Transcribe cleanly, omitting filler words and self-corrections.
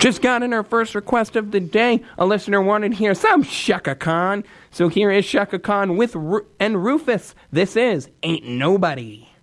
Just got in our first request of the day. A listener wanted to hear some Chaka Khan. So here is Chaka Khan with and Rufus. This is Ain't Nobody.